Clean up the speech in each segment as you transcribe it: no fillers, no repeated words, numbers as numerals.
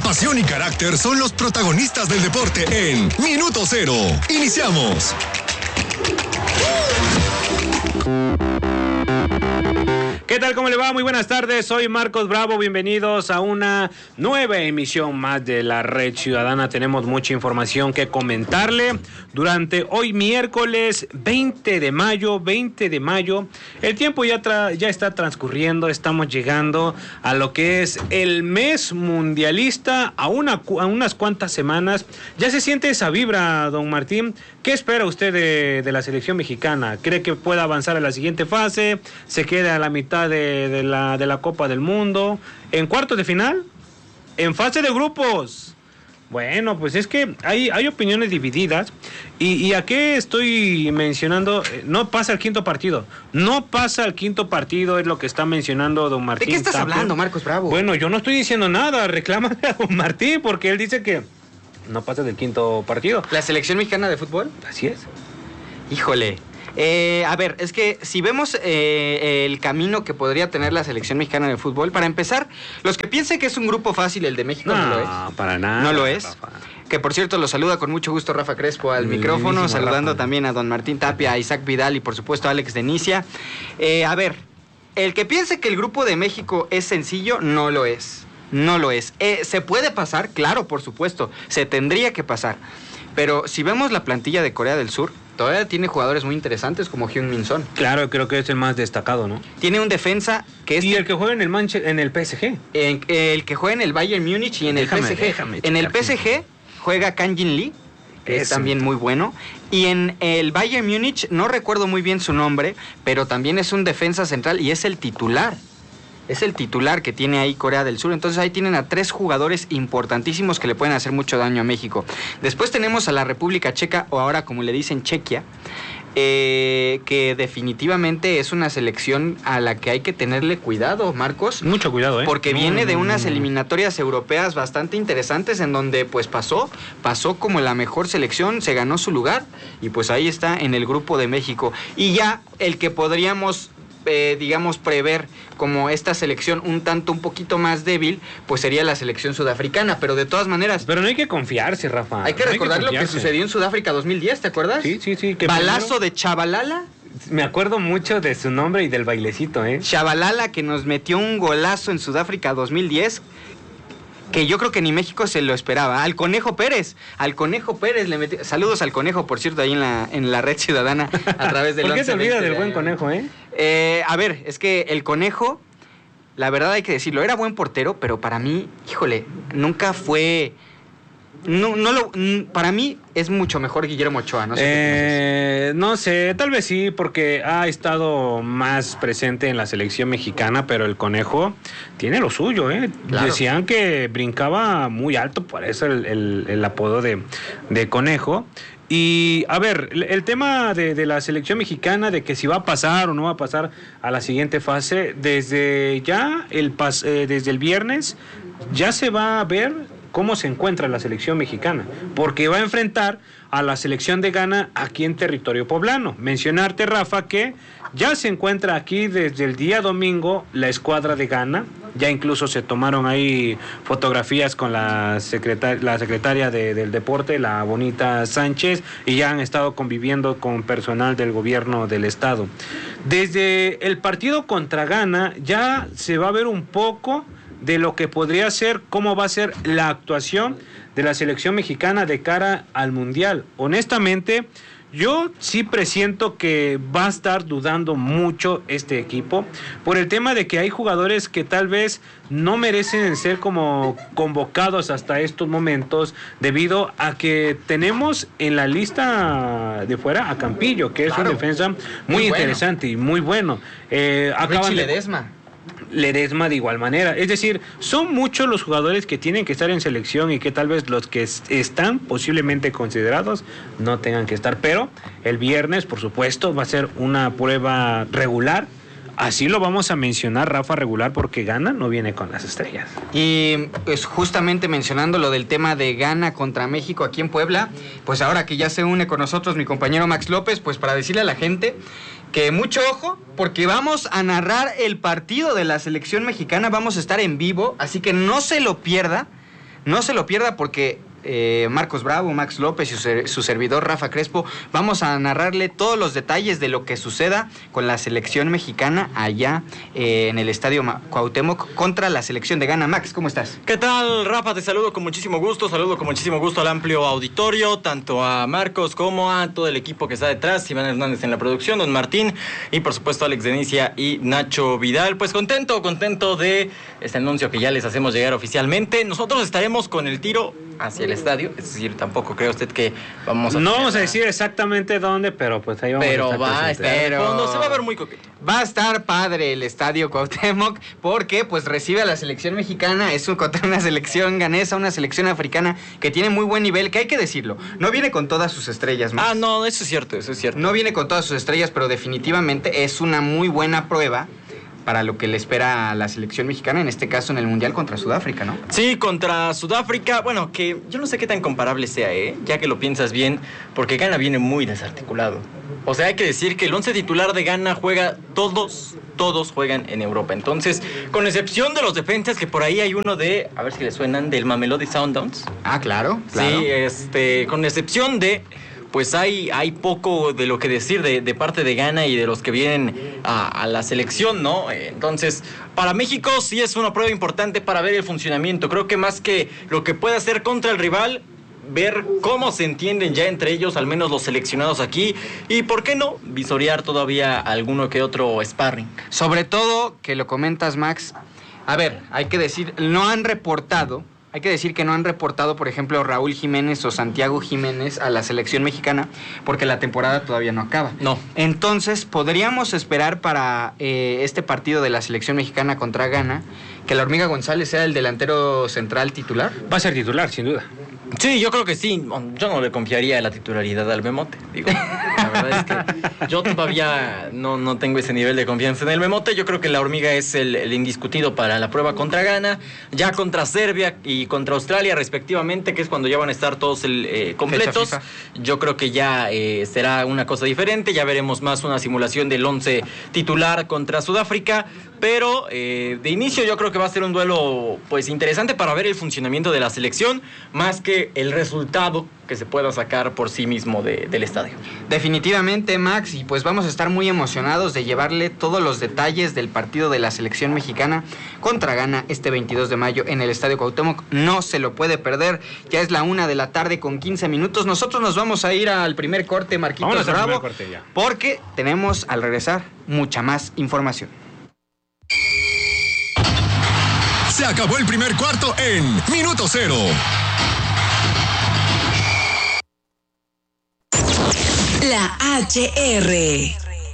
pasión y carácter son los protagonistas del deporte en Minuto Cero. Iniciamos. ¿Qué tal? ¿Cómo le va? Muy buenas tardes, soy Marcos Bravo, bienvenidos a una nueva emisión más de la Red Ciudadana. Tenemos mucha información que comentarle durante hoy miércoles 20 de mayo. El tiempo ya está transcurriendo, estamos llegando a lo que es el mes mundialista, a unas cuantas semanas. Ya se siente esa vibra, don Martín. ¿Qué espera usted de la selección mexicana? ¿Cree que pueda avanzar a la siguiente fase? ¿Se queda a la mitad de la Copa del Mundo? ¿En cuartos de final? ¿En fase de grupos? Bueno, pues es que hay opiniones divididas. ¿Y a qué estoy mencionando? No pasa el quinto partido. No pasa el quinto partido, es lo que está mencionando don Martín. ¿De qué estás hablando, Marcos Bravo? Bueno, yo no estoy diciendo nada. Reclámale a don Martín, porque él dice que no pasa del quinto partido. ¿La selección mexicana de fútbol? Así es. Híjole. A ver, es que si vemos el camino que podría tener la selección mexicana de fútbol, para empezar, los que piensen que es un grupo fácil el de México, no lo es. No, para nada. No lo es. Rafa. Que por cierto lo saluda con mucho gusto Rafa Crespo al micrófono, saludando Rafa. También a don Martín Tapia, a Isaac Vidal y por supuesto a Alex Denicia. A ver, el que piense que el grupo de México es sencillo, no lo es. No lo es. ¿Se puede pasar? Claro, por supuesto. Se tendría que pasar. Pero si vemos la plantilla de Corea del Sur, todavía tiene jugadores muy interesantes como Heung-min Son. Claro, creo que es el más destacado, ¿no? Tiene un defensa que es... Y el que juega en el PSG. El que juega en el Bayern Múnich y en el PSG. En el PSG juega Kang Jin Lee, que es también muy bueno. Y en el Bayern Múnich, no recuerdo muy bien su nombre, pero también es un defensa central y es el titular. Es el titular que tiene ahí Corea del Sur. Entonces ahí tienen a 3 jugadores importantísimos que le pueden hacer mucho daño a México. Después tenemos a la República Checa, o ahora como le dicen Chequia, que definitivamente es una selección a la que hay que tenerle cuidado, Marcos. Mucho cuidado, Porque viene de unas eliminatorias europeas bastante interesantes en donde pues pasó como la mejor selección, se ganó su lugar y pues ahí está en el grupo de México. Y ya el que podríamos... digamos, prever como esta selección un poquito más débil, pues sería la selección sudafricana, pero de todas maneras... Pero no hay que confiarse, Rafa. Hay que recordar lo que sucedió en Sudáfrica 2010, ¿te acuerdas? Sí. Que Balazo de Chabalala. Me acuerdo mucho de su nombre y del bailecito, ¿eh? Chabalala, que nos metió un golazo en Sudáfrica 2010, que yo creo que ni México se lo esperaba. Al Conejo Pérez le metió... Saludos al Conejo, por cierto, ahí en la Red Ciudadana, a través del... ¿Por qué se olvida del buen Conejo, A ver, es que el Conejo, la verdad hay que decirlo, era buen portero, pero para mí, híjole, nunca fue... para mí es mucho mejor Guillermo Ochoa, no sé qué no sé, tal vez sí, porque ha estado más presente en la selección mexicana, pero el Conejo tiene lo suyo, Claro. Decían que brincaba muy alto, por eso el apodo de Conejo. Y a ver, el tema de la selección mexicana, de que si va a pasar o no va a pasar a la siguiente fase, desde el viernes ya se va a ver cómo se encuentra la selección mexicana, porque va a enfrentar a la selección de Ghana aquí en territorio poblano. Mencionarte, Rafa, que ya se encuentra aquí desde el día domingo la escuadra de Ghana. Ya incluso se tomaron ahí fotografías con la secretaria del deporte, la Bonita Sánchez, y ya han estado conviviendo con personal del gobierno del estado. Desde el partido contra Ghana ya se va a ver un poco de lo que podría ser, cómo va a ser la actuación de la selección mexicana de cara al Mundial. Honestamente, yo sí presiento que va a estar dudando mucho este equipo por el tema de que hay jugadores que tal vez no merecen ser como convocados hasta estos momentos, debido a que tenemos en la lista de fuera a Campillo, que es un defensa muy interesante y muy bueno. Richie Ledesma de igual manera. Es decir, son muchos los jugadores que tienen que estar en selección y que tal vez los que están posiblemente considerados no tengan que estar. Pero el viernes, por supuesto, va a ser una prueba regular. Así lo vamos a mencionar, Rafa, regular, porque Ghana no viene con las estrellas. Y pues justamente mencionando lo del tema de Ghana contra México aquí en Puebla, pues ahora que ya se une con nosotros mi compañero Max López, pues para decirle a la gente que mucho ojo, porque vamos a narrar el partido de la selección mexicana, vamos a estar en vivo, así que no se lo pierda. No se lo pierda porque Marcos Bravo, Max López y su servidor Rafa Crespo vamos a narrarle todos los detalles de lo que suceda con la selección mexicana allá en el Estadio Cuauhtémoc contra la selección de Ghana. Max, ¿cómo estás? ¿Qué tal, Rafa? Te saludo con muchísimo gusto, al amplio auditorio, tanto a Marcos como a todo el equipo que está detrás, Iván Hernández en la producción, Don Martín y por supuesto Alex Denicia y Nacho Vidal. Pues contento de este anuncio que ya les hacemos llegar oficialmente. Nosotros estaremos con el tiro hacia el estadio, es decir, tampoco cree usted que vamos a... No vamos a decir exactamente dónde, pero pues ahí vamos a estar. Pero va a estar fondo, se va a ver muy coqueto. Va a estar padre el Estadio Cuauhtémoc porque pues recibe a la selección mexicana, es contra una selección ganesa, una selección africana que tiene muy buen nivel, que hay que decirlo, no viene con todas sus estrellas. Ah, no, eso es cierto. No viene con todas sus estrellas, pero definitivamente es una muy buena prueba para lo que le espera a la selección mexicana, en este caso en el Mundial contra Sudáfrica, ¿no? Sí, contra Sudáfrica, bueno, que yo no sé qué tan comparable sea, ya que lo piensas bien, porque Ghana viene muy desarticulado. O sea, hay que decir que el 11 titular de Ghana juega, todos juegan en Europa. Entonces, con excepción de los defensas, que por ahí hay uno de, a ver si le suenan, del Mamelodi Sundowns. Ah, claro. Sí, con excepción de... Pues hay poco de lo que decir de parte de Ghana y de los que vienen a la selección, ¿no? Entonces, para México sí es una prueba importante para ver el funcionamiento. Creo que más que lo que puede hacer contra el rival, ver cómo se entienden ya entre ellos, al menos los seleccionados aquí, y por qué no visorear todavía alguno que otro sparring. Sobre todo, que lo comentas, Max, a ver, hay que decir que no han reportado, por ejemplo, Raúl Jiménez o Santiago Jiménez a la selección mexicana, porque la temporada todavía no acaba. No. Entonces, podríamos esperar para este partido de la selección mexicana contra Ghana, que la Hormiga González sea el delantero central titular. Va a ser titular, sin duda. Sí, yo creo que sí. Yo no le confiaría la titularidad al Memote. Digo, la verdad es que yo todavía no tengo ese nivel de confianza en el Memote. Yo creo que la Hormiga es el indiscutido para la prueba contra Ghana, ya contra Serbia y contra Australia respectivamente, que es cuando ya van a estar todos completos. Yo creo que ya será una cosa diferente. Ya veremos más una simulación del 11 titular contra Sudáfrica. Pero de inicio yo creo que va a ser un duelo pues interesante para ver el funcionamiento de la selección, más que el resultado que se pueda sacar por sí mismo del estadio. Definitivamente, Max, y pues vamos a estar muy emocionados de llevarle todos los detalles del partido de la selección mexicana contra Ghana este 22 de mayo en el Estadio Cuauhtémoc. No se lo puede perder, ya es la 1:15 p.m. Nosotros nos vamos a ir al primer corte, Marquitos Bravo, porque tenemos al regresar mucha más información. Se acabó el primer cuarto en Minuto Cero. La HR.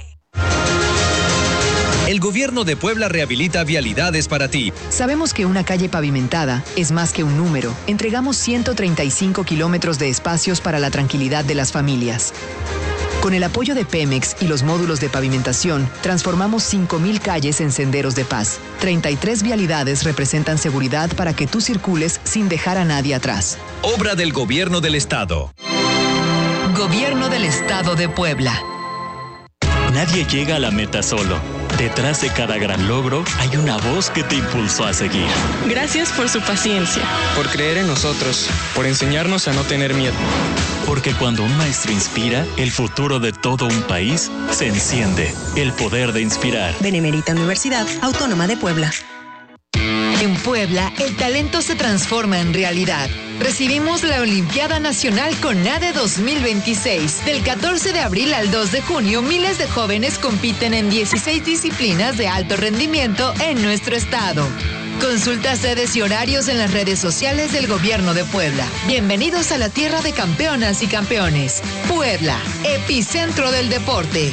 El gobierno de Puebla rehabilita vialidades para ti. Sabemos que una calle pavimentada es más que un número. Entregamos 135 kilómetros de espacios para la tranquilidad de las familias. Con el apoyo de Pemex y los módulos de pavimentación, transformamos 5,000 calles en senderos de paz. 33 vialidades representan seguridad para que tú circules sin dejar a nadie atrás. Obra del Gobierno del Estado. Gobierno del Estado de Puebla. Nadie llega a la meta solo. Detrás de cada gran logro hay una voz que te impulsó a seguir. Gracias por su paciencia. Por creer en nosotros. Por enseñarnos a no tener miedo. Porque cuando un maestro inspira, el futuro de todo un país se enciende. El poder de inspirar. Benemérita Universidad Autónoma de Puebla. En Puebla, el talento se transforma en realidad. Recibimos la Olimpiada Nacional CONADE 2026. Del 14 de abril al 2 de junio, miles de jóvenes compiten en 16 disciplinas de alto rendimiento en nuestro estado. Consulta sedes y horarios en las redes sociales del Gobierno de Puebla. Bienvenidos a la tierra de campeonas y campeones. Puebla, epicentro del deporte.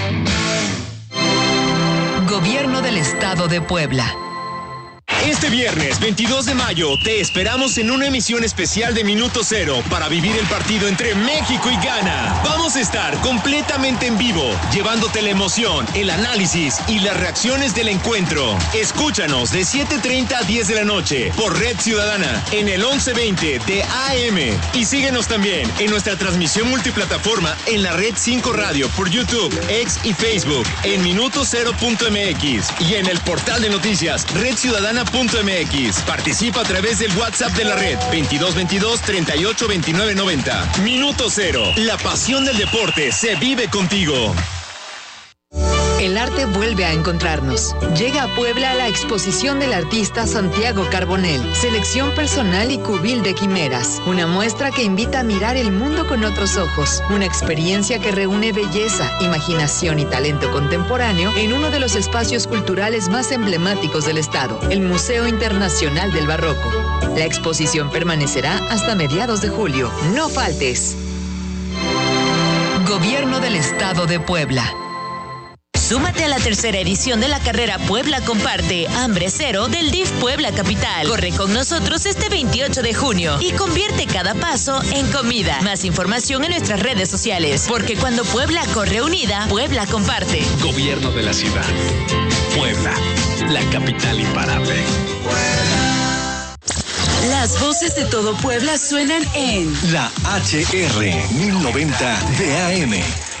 Gobierno del Estado de Puebla. Este viernes 22 de mayo te esperamos en una emisión especial de Minuto Cero para vivir el partido entre México y Ghana. Vamos a estar completamente en vivo, llevándote la emoción, el análisis y las reacciones del encuentro. Escúchanos de 7:30 a 10 de la noche por Red Ciudadana en el 1120 de AM. Y síguenos también en nuestra transmisión multiplataforma en la Red 5 Radio por YouTube, X y Facebook en minutocero.mx y en el portal de noticias redciudadana.mx. red.mx. Participa a través del WhatsApp de la red 2222-382990. Minuto Cero. La pasión del deporte se vive contigo. El arte vuelve a encontrarnos. Llega a Puebla la exposición del artista Santiago Carbonell, selección personal y cubil de quimeras. Una muestra que invita a mirar el mundo con otros ojos. Una experiencia que reúne belleza, imaginación y talento contemporáneo en uno de los espacios culturales más emblemáticos del estado, el Museo Internacional del Barroco. La exposición permanecerá hasta mediados de julio. No faltes. Gobierno del Estado de Puebla. Súmate a la tercera edición de la carrera Puebla Comparte, Hambre Cero del DIF Puebla Capital. Corre con nosotros este 28 de junio y convierte cada paso en comida. Más información en nuestras redes sociales, porque cuando Puebla corre unida, Puebla comparte. Gobierno de la ciudad. Puebla, la capital imparable. Las voces de todo Puebla suenan en la HR 1090 de AM.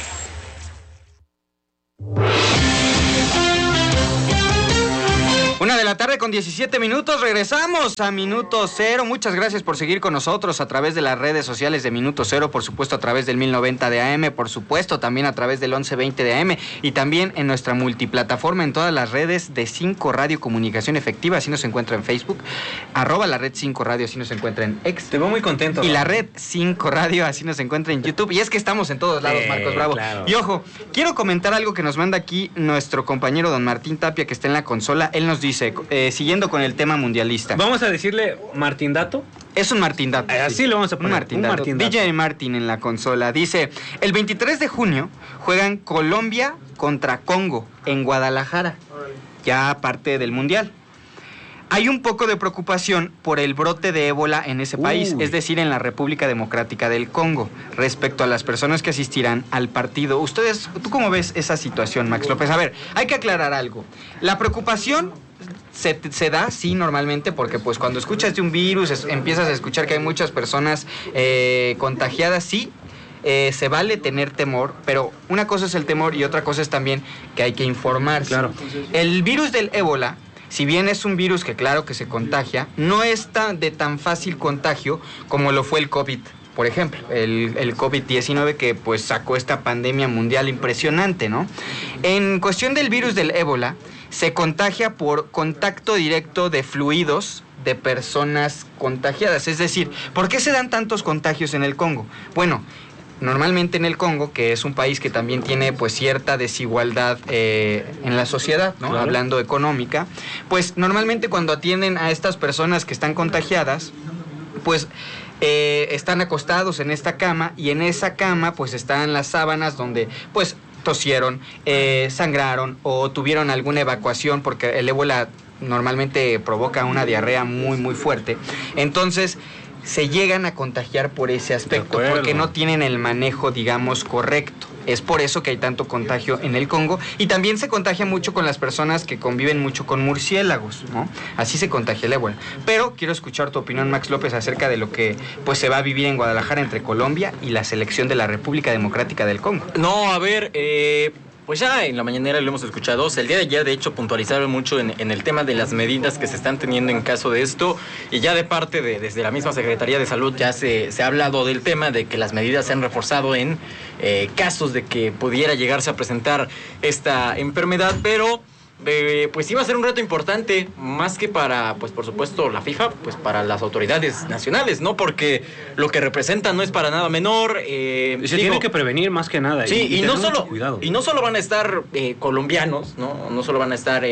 1:17 p.m. Regresamos a Minuto Cero. Muchas gracias por seguir con nosotros a través de las redes sociales de Minuto Cero, por supuesto a través del 1090 de AM, por supuesto también a través del 1120 de AM y también en nuestra multiplataforma en todas las redes de 5 Radio Comunicación Efectiva. Así nos encuentra en Facebook, @la red 5 Radio, así nos encuentra en X. Te veo muy contento, y la red 5 Radio, así nos encuentra en YouTube. Y es que estamos en todos lados, Marcos Bravo. Claro. Y ojo, quiero comentar algo que nos manda aquí nuestro compañero don Martín Tapia, que está en la consola. Él nos dice, siguiendo con el tema mundialista. Vamos a decirle Martín Dato. Es un Martín Dato. Así sí. Le vamos a poner. Un Martín Dato. DJ Martín en la consola. Dice, el 23 de junio juegan Colombia contra Congo en Guadalajara, ya parte del Mundial. Hay un poco de preocupación por el brote de ébola en ese país, es decir, en la República Democrática del Congo, respecto a las personas que asistirán al partido. ¿Tú cómo ves esa situación, Max López? A ver, hay que aclarar algo. La preocupación se da, sí, normalmente, porque pues cuando escuchas de un virus, empiezas a escuchar que hay muchas personas contagiadas, sí. Se vale tener temor, pero una cosa es el temor y otra cosa es también que hay que informarse. Claro. El virus del ébola, si bien es un virus que claro que se contagia, no es de tan fácil contagio como lo fue el COVID, por ejemplo, el COVID-19, que pues sacó esta pandemia mundial impresionante, ¿no? En cuestión del virus del ébola, se contagia por contacto directo de fluidos de personas contagiadas. Es decir, ¿por qué se dan tantos contagios en el Congo? Bueno, normalmente en el Congo, que es un país que también tiene pues cierta desigualdad en la sociedad, ¿no? Claro. Hablando económica, pues normalmente cuando atienden a estas personas que están contagiadas, pues están acostados en esta cama, y en esa cama pues están las sábanas donde pues tosieron, sangraron o tuvieron alguna evacuación, porque el ébola normalmente provoca una diarrea muy muy fuerte. Entonces se llegan a contagiar por ese aspecto, porque no tienen el manejo, digamos, correcto. Es por eso que hay tanto contagio en el Congo, y también se contagia mucho con las personas que conviven mucho con murciélagos, ¿no? Así se contagia el ébola. Pero quiero escuchar tu opinión, Max López, acerca de lo que pues se va a vivir en Guadalajara entre Colombia y la selección de la República Democrática del Congo. No, a ver, pues ya en la mañanera lo hemos escuchado. El día de ayer, de hecho, puntualizaron mucho en el tema de las medidas que se están teniendo en caso de esto. Y ya de parte desde la misma Secretaría de Salud ya se ha hablado del tema de que las medidas se han reforzado en casos de que pudiera llegarse a presentar esta enfermedad. Pero pues iba a ser un reto importante, más que para, pues por supuesto, la FIFA, pues para las autoridades nacionales, ¿no? Porque lo que representa no es para nada menor. Se tiene que prevenir más que nada. Sí, y no solo van a estar colombianos, ¿no? No solo van a estar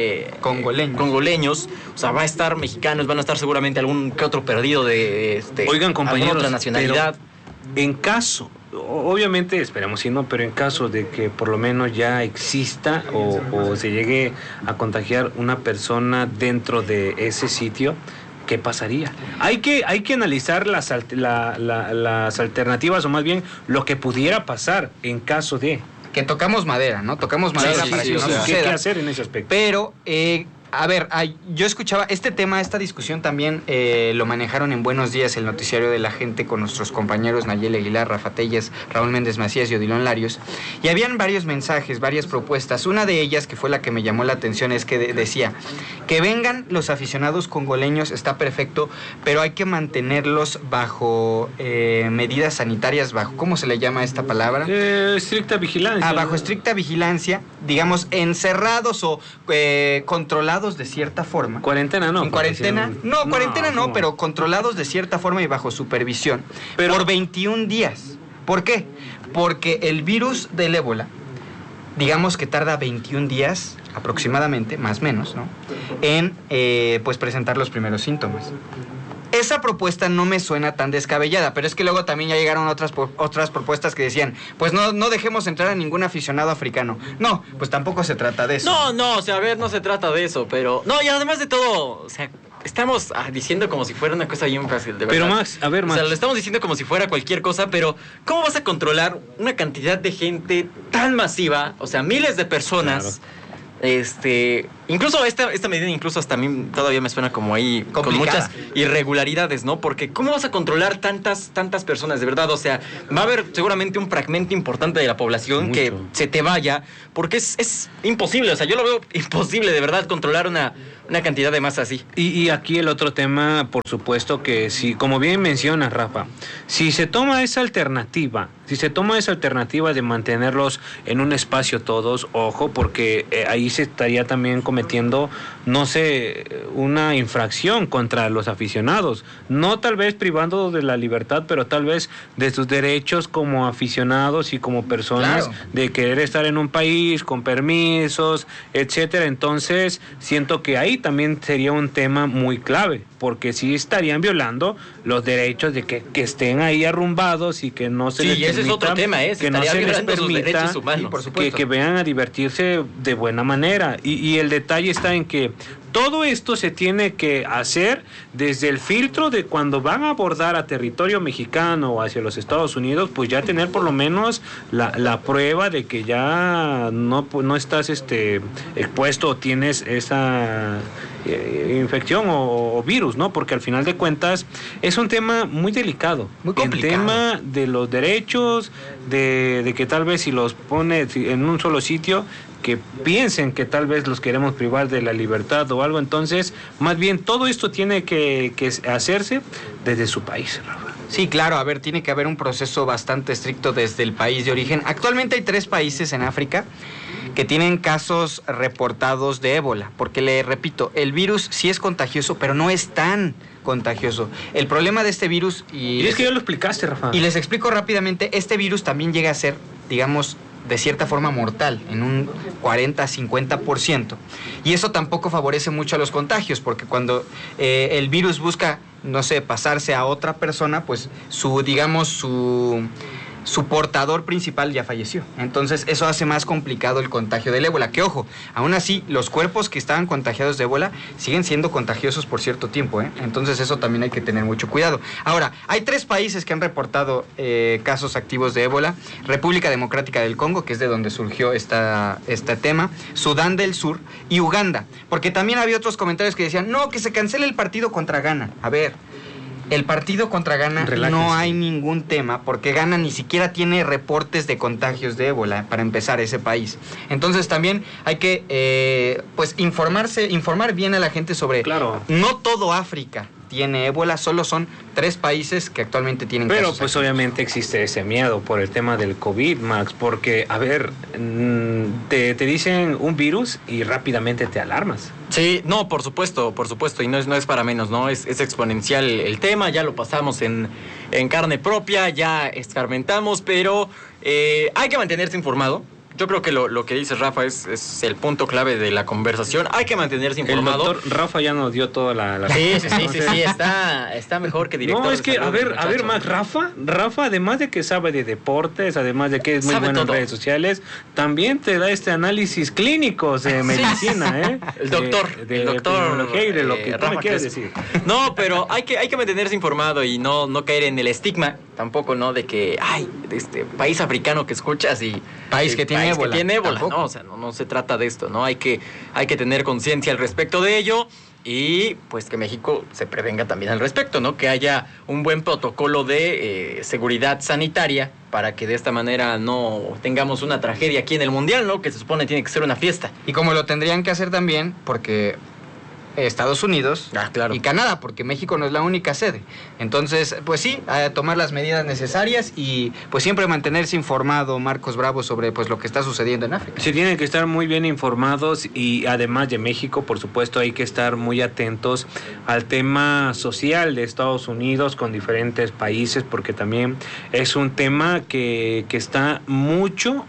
congoleños, o sea, va a estar mexicanos, van a estar seguramente algún que otro perdido de Oigan, compañeros, otra nacionalidad. En caso, obviamente esperamos si no, pero en caso de que por lo menos ya exista o se llegue a contagiar una persona dentro de ese sitio, ¿qué pasaría? Hay que analizar las alternativas, o más bien lo que pudiera pasar en caso de... Que tocamos madera, ¿no? Tocamos madera para que no suceda. ¿Qué hacer en ese aspecto? Pero A ver, yo escuchaba este tema, esta discusión también lo manejaron en Buenos Días, el noticiario de la gente, con nuestros compañeros Nayeli Aguilar, Rafa Telles, Raúl Méndez Macías y Odilon Larios. Y habían varios mensajes, varias propuestas. Una de ellas, que fue la que me llamó la atención, es que decía que vengan los aficionados congoleños, está perfecto, pero hay que mantenerlos bajo medidas sanitarias, bajo, ¿cómo se le llama esta palabra? Estricta vigilancia. Bajo estricta vigilancia, digamos, encerrados o controlados de cierta forma. Cuarentena no. En cuarentena, no, pero controlados de cierta forma y bajo supervisión. Pero por 21 días. ¿Por qué? Porque el virus del ébola, digamos que tarda 21 días aproximadamente, más o menos, ¿no? En pues presentar los primeros síntomas. Esa propuesta no me suena tan descabellada, pero es que luego también ya llegaron otras propuestas que decían, pues no dejemos entrar a ningún aficionado africano. No, pues tampoco se trata de eso. No, o sea, a ver, no se trata de eso, pero... No, y además de todo, o sea, estamos diciendo como si fuera una cosa bien fácil, de verdad. Pero Max, a ver, Max. O sea, lo estamos diciendo como si fuera cualquier cosa, pero ¿cómo vas a controlar una cantidad de gente tan masiva? O sea, miles de personas... Claro. Incluso esta medida incluso hasta a mí todavía me suena como ahí complicada, con muchas irregularidades, ¿no? Porque ¿cómo vas a controlar tantas personas, de verdad? O sea, va a haber seguramente un fragmento importante de la población mucho que se te vaya, porque es imposible, o sea, yo lo veo imposible, de verdad, controlar una cantidad de masa así. Y aquí el otro tema, por supuesto que si, como bien mencionas, Rafa, si se toma esa alternativa de mantenerlos en un espacio todos, ojo, porque ahí se estaría también cometiendo, no sé, una infracción contra los aficionados, no tal vez privándolos de la libertad, pero tal vez de sus derechos como aficionados y como personas, claro, de querer estar en un país con permisos, etcétera. Entonces, siento que ahí también sería un tema muy clave, porque sí estarían violando los derechos de que estén ahí arrumbados y que no se les permita, ese es otro tema, que no se les permita que vengan a divertirse de buena manera. Y el detalle está en que todo esto se tiene que hacer desde el filtro de cuando van a abordar a territorio mexicano o hacia los Estados Unidos, pues ya tener por lo menos la prueba de que ya no estás expuesto o tienes esa infección o virus, ¿no? Porque al final de cuentas es un tema muy delicado, muy complicado. El tema de los derechos, de que tal vez si los pone en un solo sitio, que piensen que tal vez los queremos privar de la libertad o algo. Entonces, más bien todo esto tiene que hacerse desde su país, Rafa. Sí, claro, a ver, tiene que haber un proceso bastante estricto desde el país de origen. Actualmente hay 3 países en África que tienen casos reportados de ébola, porque le repito, el virus sí es contagioso, pero no es tan contagioso. El problema de este virus... Y es que ya lo explicaste, Rafa. Y les explico rápidamente, este virus también llega a ser, digamos, de cierta forma mortal, en un 40-50%. Y eso tampoco favorece mucho a los contagios, porque cuando el virus busca, no sé, pasarse a otra persona, pues su portador principal ya falleció. Entonces eso hace más complicado el contagio del ébola, que ojo, aún así los cuerpos que estaban contagiados de ébola siguen siendo contagiosos por cierto tiempo, entonces eso también hay que tener mucho cuidado. Ahora, hay 3 países que han reportado casos activos de ébola: República Democrática del Congo, que es de donde surgió este tema, Sudán del Sur y Uganda, porque también había otros comentarios que decían, no, que se cancele el partido contra Ghana. A ver, el partido contra Ghana, no hay ningún tema, porque Ghana ni siquiera tiene reportes de contagios de ébola, para empezar, ese país. Entonces también hay que pues informar bien a la gente sobre... Claro. No todo África tiene ébola, solo son 3 países que actualmente tienen casos. Pero pues obviamente existe ese miedo por el tema del COVID, Max, porque, a ver, te dicen un virus y rápidamente te alarmas. Sí, no, por supuesto, y no es para menos, ¿no? Es exponencial el tema, ya lo pasamos en carne propia, ya escarmentamos, pero hay que mantenerse informado. Yo creo que lo que dice Rafa es el punto clave de la conversación. Hay que mantenerse informado. El doctor Rafa ya nos dio toda la... Sí, está mejor que director. No, es que, a ver, Max, Rafa, además de que sabe de deportes, además de que es muy bueno en redes sociales, también te da análisis clínicos de medicina, El doctor. De tecnología y de lo que tú me quieres decir. No, pero hay que mantenerse informado y no caer en el estigma tampoco, ¿no? De que, país africano que escuchas y... País que tiene tiene ébola. Es que tiene ébola, ¿no? O sea, no se trata de esto, ¿no? Hay que tener conciencia al respecto de ello. Y pues que México se prevenga también al respecto, ¿no? Que haya un buen protocolo de seguridad sanitaria para que de esta manera no tengamos una tragedia aquí en el Mundial, ¿no? Que se supone tiene que ser una fiesta. Y como lo tendrían que hacer también, porque Estados Unidos claro. y Canadá, porque México no es la única sede. Entonces, pues sí, a tomar las medidas necesarias y pues siempre mantenerse informado, Marcos Bravo, sobre pues lo que está sucediendo en África. Sí, tienen que estar muy bien informados y además de México, por supuesto, hay que estar muy atentos al tema social de Estados Unidos con diferentes países, porque también es un tema que está mucho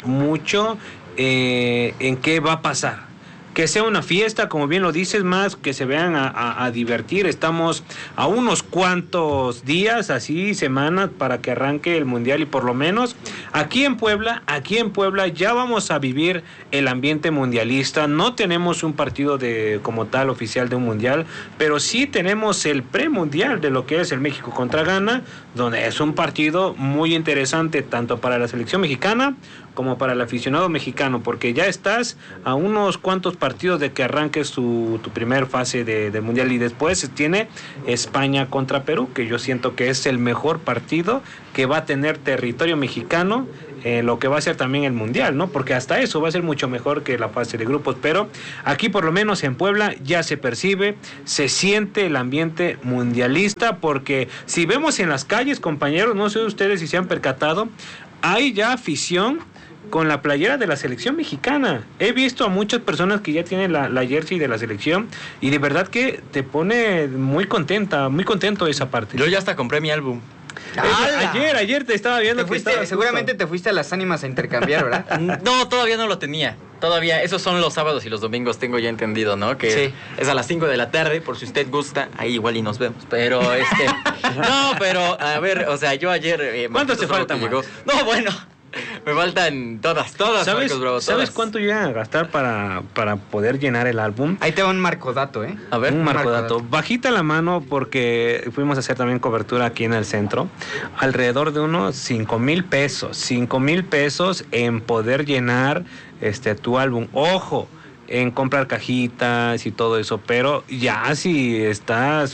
en qué va a pasar. Que sea una fiesta, como bien lo dices, más que se vean a divertir. Estamos a unos cuantos días, así semanas, para que arranque el Mundial y por lo menos aquí en Puebla ya vamos a vivir el ambiente mundialista. No tenemos un partido como tal oficial de un Mundial, pero sí tenemos el premundial de lo que es el México contra Ghana, donde es un partido muy interesante tanto para la selección mexicana como para el aficionado mexicano, porque ya estás a unos cuantos partidos de que arranques tu primer fase de Mundial y después tiene España contra Perú, que yo siento que es el mejor partido que va a tener territorio mexicano, lo que va a ser también el Mundial, ¿no? Porque hasta eso va a ser mucho mejor que la fase de grupos, pero aquí por lo menos en Puebla ya se percibe, se siente el ambiente mundialista, porque si vemos en las calles, compañeros, no sé ustedes si se han percatado, hay ya afición con la playera de la selección mexicana. He visto a muchas personas que ya tienen la jersey de la selección y de verdad que te pone muy contento esa parte. Yo ya hasta compré mi álbum. Ayer te estaba viendo. Seguramente te fuiste a las ánimas a intercambiar, ¿verdad? No, todavía no lo tenía. Todavía, esos son los sábados y los domingos, tengo ya entendido, ¿no? Que sí. Es a las 5 de la tarde, por si usted gusta, ahí igual y nos vemos. Pero, no, pero, a ver, o sea, yo ayer... ¿Cuánto te falta, Marcos? No, bueno... Me faltan todas, ¿sabes, Marcos Bravo, todas. ¿Sabes cuánto iban a gastar para poder llenar el álbum? Ahí te va un marcodato, ¿eh? A ver, un marcodato. Bajita la mano porque fuimos a hacer también cobertura aquí en el centro. Alrededor de unos 5,000 pesos. 5,000 pesos en poder llenar tu álbum. Ojo, en comprar cajitas y todo eso, pero ya si estás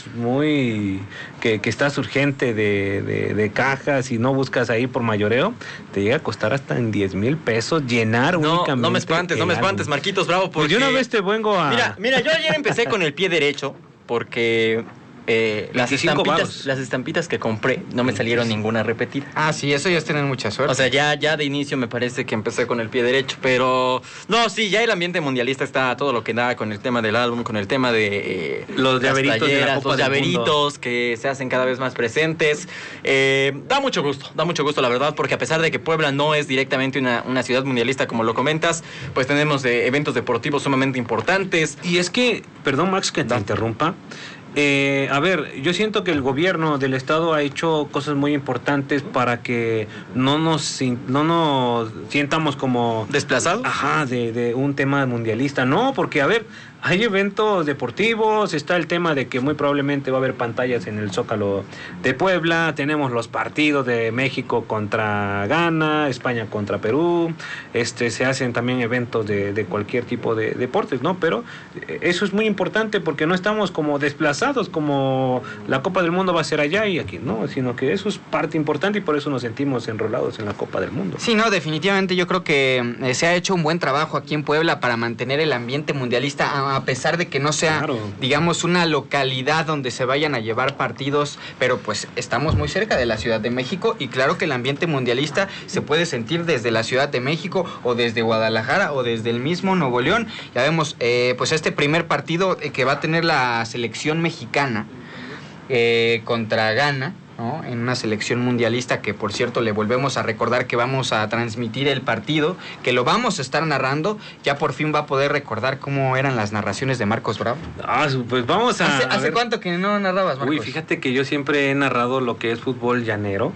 que estás urgente de cajas y no buscas ahí por mayoreo, te llega a costar hasta en 10,000 pesos llenar únicamente. No me espantes, Marquitos Bravo, porque... Pues yo una vez te vengo a... Mira, yo ayer empecé con el pie derecho, porque... las estampitas que compré no me salieron ninguna repetida. Ah, sí, eso ya es tener mucha suerte. O sea, ya de inicio me parece que empecé con el pie derecho, pero no, sí, ya el ambiente mundialista está todo lo que da con el tema del álbum, con el tema de los llaveritos, playeras, los llaveritos que se hacen cada vez más presentes. Da mucho gusto, la verdad, porque a pesar de que Puebla no es directamente una ciudad mundialista como lo comentas, pues tenemos eventos deportivos sumamente importantes. Y es que, perdón Max que te interrumpa, a ver, yo siento que el gobierno del estado ha hecho cosas muy importantes para que no nos sientamos como desplazados. Ajá, de un tema mundialista. No, porque a ver, hay eventos deportivos, está el tema de que muy probablemente va a haber pantallas en el Zócalo de Puebla, tenemos los partidos de México contra Ghana, España contra Perú, se hacen también eventos de cualquier tipo de deportes, ¿no? Pero eso es muy importante porque no estamos como desplazados, como la Copa del Mundo va a ser allá y aquí, ¿no? Sino que eso es parte importante y por eso nos sentimos enrolados en la Copa del Mundo. Sí, no, definitivamente yo creo que se ha hecho un buen trabajo aquí en Puebla para mantener el ambiente mundialista, a pesar de que no sea, digamos, una localidad donde se vayan a llevar partidos, pero pues estamos muy cerca de la Ciudad de México y claro que el ambiente mundialista se puede sentir desde la Ciudad de México o desde Guadalajara o desde el mismo Nuevo León. Ya vemos, pues este primer partido que va a tener la selección mexicana contra Ghana, ¿no? En una selección mundialista que, por cierto, le volvemos a recordar que vamos a transmitir el partido, que lo vamos a estar narrando. Ya por fin va a poder recordar cómo eran las narraciones de Marcos Bravo. Pues vamos a... ¿Hace cuánto que no narrabas, Marcos? Uy, fíjate que yo siempre he narrado lo que es fútbol llanero,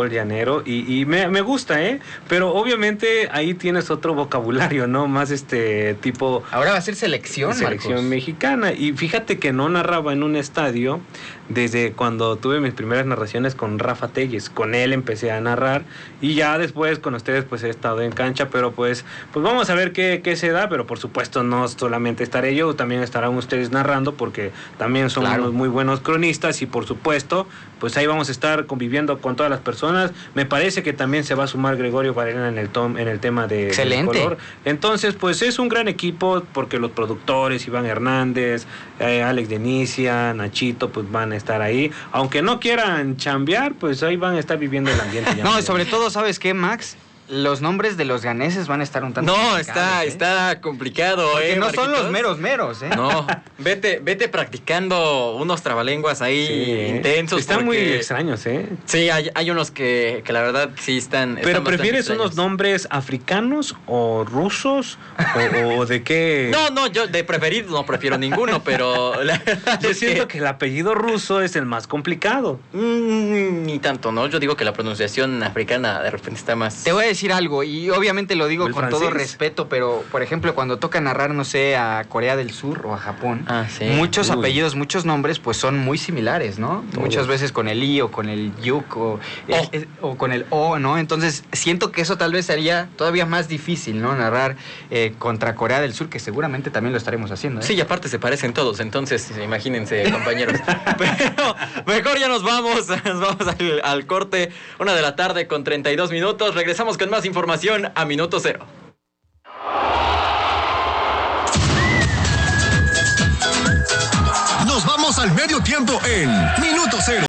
y me gusta, pero obviamente ahí tienes otro vocabulario, ¿no? Más tipo... Ahora va a ser selección, Marcos. Mexicana, y fíjate que no narraba en un estadio desde cuando tuve mis primeras narraciones con Rafa Telles. Con él empecé a narrar y ya después con ustedes pues he estado en cancha, pero pues vamos a ver qué se da, pero por supuesto no solamente estaré yo, también estarán ustedes narrando porque también son unos muy buenos cronistas y por supuesto pues ahí vamos a estar conviviendo con todas las personas. Me parece que también se va a sumar Gregorio Varela en el tema de color. Entonces pues es un gran equipo porque los productores, Iván Hernández, Alex Denicia, Nachito, pues van a estar ahí. Aunque no quieran chambear, pues ahí van a estar viviendo el ambiente. No, sobre todo, ¿sabes qué, Max? Los nombres de los ganeses van a estar un tanto está complicado, porque no Marquitos? son los meros, No, vete practicando unos trabalenguas ahí intensos. Están muy extraños, Sí, hay unos que la verdad sí están. Pero ¿prefieres unos nombres africanos o rusos o de qué? No, yo de preferir no prefiero ninguno, pero yo siento que el apellido ruso es el más complicado. Ni tanto, ¿no? Yo digo que la pronunciación africana de repente está más. Te voy a decir algo, y obviamente lo digo con todo respeto, pero por ejemplo cuando toca narrar, no sé, a Corea del Sur o a Japón, muchos apellidos, muchos nombres pues son muy similares, ¿no? Todos. Muchas veces con el I o con el yuk o con el O, ¿no? Entonces siento que eso tal vez sería todavía más difícil, ¿no? Narrar contra Corea del Sur, que seguramente también lo estaremos haciendo, Sí, y aparte se parecen todos, entonces imagínense, compañeros. Pero mejor ya nos vamos al corte, 1:00 p.m. con 32 minutos. Regresamos con más información a Minuto Cero. Nos vamos al medio tiempo en Minuto Cero.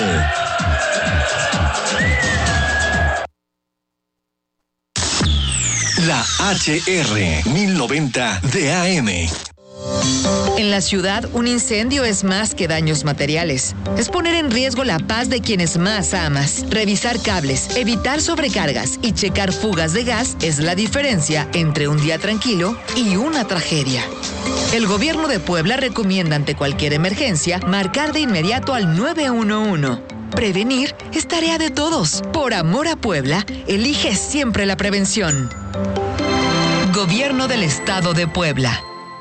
La HR 1090 de AM. En la ciudad, un incendio es más que daños materiales. Es poner en riesgo la paz de quienes más amas. Revisar cables, evitar sobrecargas y checar fugas de gas es la diferencia entre un día tranquilo y una tragedia. El gobierno de Puebla recomienda ante cualquier emergencia marcar de inmediato al 911. Prevenir es tarea de todos. Por amor a Puebla, elige siempre la prevención. Gobierno del Estado de Puebla.